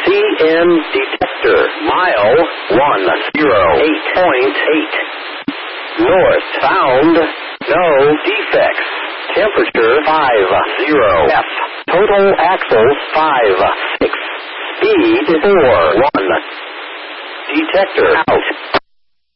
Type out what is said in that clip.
PM detector. Mile 108.8. North found. No defects. Temperature 50 F. Total axles 5 6. Speed 4 1. Detector out.